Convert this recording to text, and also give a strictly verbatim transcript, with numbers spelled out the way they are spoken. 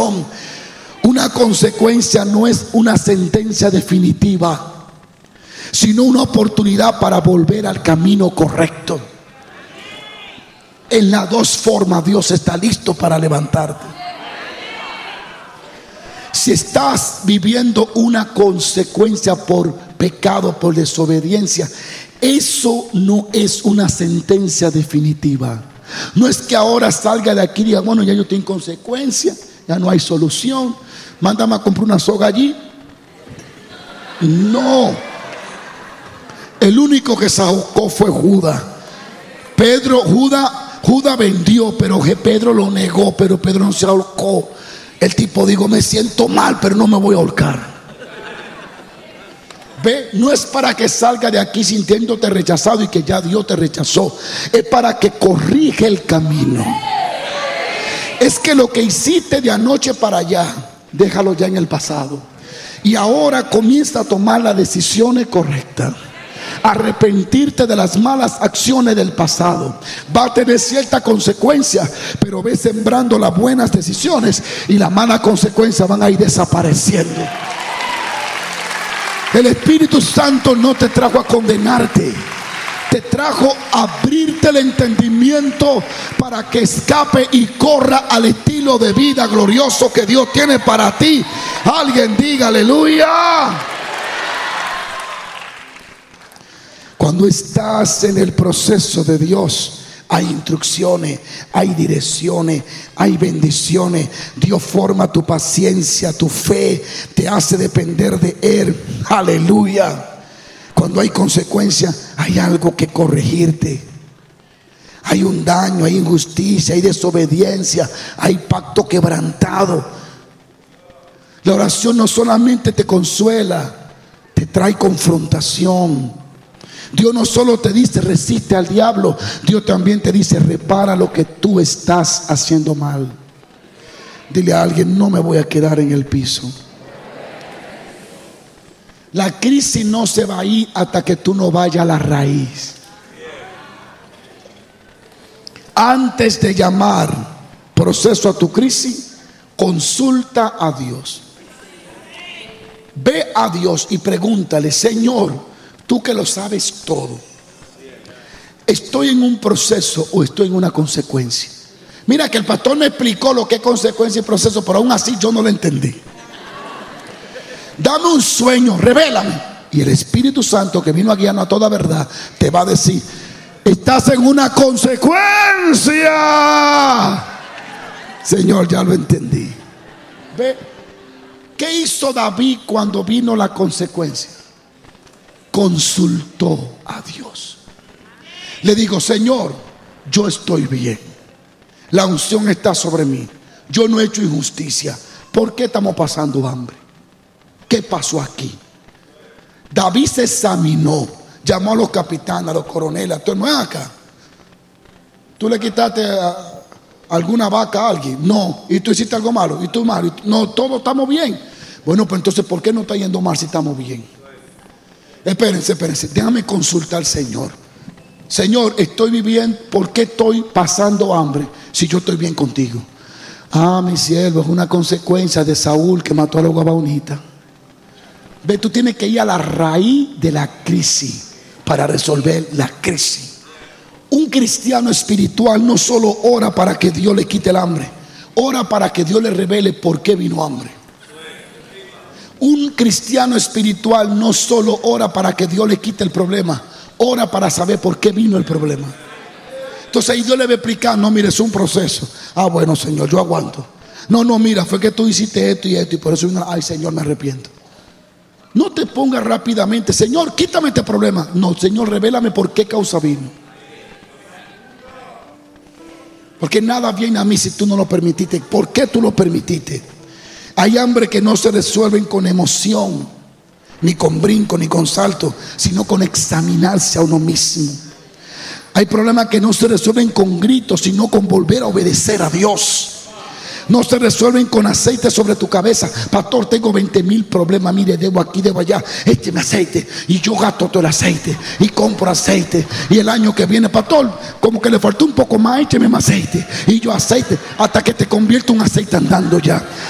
atención. Una consecuencia no es una sentencia definitiva, sino una oportunidad para volver al camino correcto. En las dos formas Dios está listo para levantarte. Si estás viviendo una consecuencia por pecado, por desobediencia, eso no es una sentencia definitiva. No es que ahora salga de aquí y diga, bueno, ya yo tengo consecuencia, ya no hay solución, mándame a comprar una soga allí. No. El único que se ahorcó fue Judas. Pedro, Judas, Judas vendió, pero Pedro lo negó, pero Pedro no se ahorcó. El tipo dijo, me siento mal, pero no me voy a ahorcar. Ve, no es para que salga de aquí sintiéndote rechazado y que ya Dios te rechazó. Es para que corrige el camino. Es que lo que hiciste de anoche para allá, déjalo ya en el pasado. Y ahora comienza a tomar las decisiones correctas. Arrepentirte de las malas acciones del pasado. Va a tener cierta consecuencia, pero ve sembrando las buenas decisiones y las malas consecuencias van a ir desapareciendo. El Espíritu Santo no te trajo a condenarte, te trajo a abrirte el entendimiento para que escape y corra al estilo de vida glorioso que Dios tiene para ti. Alguien diga aleluya. Cuando estás en el proceso de Dios, hay instrucciones, hay direcciones, hay bendiciones. Dios forma tu paciencia, tu fe, te hace depender de Él. Aleluya. Cuando hay consecuencias, hay algo que corregirte. Hay un daño, hay injusticia, hay desobediencia, hay pacto quebrantado. La oración no solamente te consuela, te trae confrontación. Dios no solo te dice resiste al diablo, Dios también te dice repara lo que tú estás haciendo mal. Dile a alguien, no me voy a quedar en el piso. La crisis no se va a ir hasta que tú no vayas a la raíz. Antes de llamar proceso a tu crisis, consulta a Dios. Ve a Dios y pregúntale, Señor, tú que lo sabes todo, ¿estoy en un proceso o estoy en una consecuencia? Mira que el pastor me explicó lo que es consecuencia y proceso, pero aún así yo no lo entendí. Dame un sueño, revélame. Y el Espíritu Santo que vino a guiarnos a toda verdad te va a decir, estás en una consecuencia. Señor, ya lo entendí. Ve, ¿qué hizo David cuando vino la consecuencia? Consultó a Dios. Le digo, Señor, yo estoy bien, la unción está sobre mí, yo no he hecho injusticia. ¿Por qué estamos pasando hambre? ¿Qué pasó aquí? David se examinó, llamó a los capitanes, a los coroneles, a todo, no es acá. ¿Tú le quitaste a alguna vaca a alguien? No. ¿Y tú hiciste algo malo? ¿Y tú malo? No, todos estamos bien. Bueno, pues entonces ¿por qué no está yendo mal si estamos bien? Espérense, espérense, déjame consultar al Señor. Señor, estoy viviendo, ¿por qué estoy pasando hambre si yo estoy bien contigo? Ah, mi siervo, es una consecuencia de Saúl que mató a la Gabaonita. Ve, tú tienes que ir a la raíz de la crisis para resolver la crisis. Un cristiano espiritual no solo ora para que Dios le quite el hambre, ora para que Dios le revele por qué vino hambre. Un cristiano espiritual no solo ora para que Dios le quite el problema, ora para saber por qué vino el problema. Entonces ahí Dios le va a explicar, no, mire, es un proceso. Ah, bueno, Señor, yo aguanto. No, no, mira, fue que tú hiciste esto y esto y por eso vino. Ay, Señor, me arrepiento. No te pongas rápidamente, Señor, quítame este problema. No, Señor, revélame por qué causa vino. Porque nada viene a mí si tú no lo permitiste. ¿Por qué tú lo permitiste? Hay hambre que no se resuelven con emoción, ni con brinco, ni con salto, sino con examinarse a uno mismo. Hay problemas que no se resuelven con gritos, sino con volver a obedecer a Dios. No se resuelven con aceite sobre tu cabeza. Pastor, tengo veinte mil problemas. Mire, debo aquí, debo allá. Écheme aceite. Y yo gasto todo el aceite. Y compro aceite. Y el año que viene, pastor, como que le faltó un poco más, écheme más aceite. Y yo aceite. Hasta que te convierta un aceite andando ya.